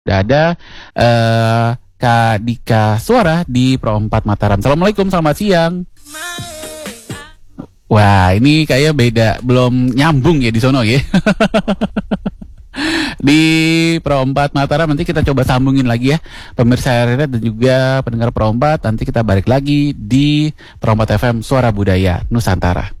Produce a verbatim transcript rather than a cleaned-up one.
Udah ada eh, Kak Dika Suara di Pro empat Mataram. Assalamualaikum, selamat siang. Wah, ini kayaknya beda, belum nyambung ya di sono ya. Di Pro empat Mataram nanti kita coba sambungin lagi ya. Pemirsa R R dan juga pendengar Pro empat, nanti kita balik lagi di Pro empat F M Suara Budaya Nusantara.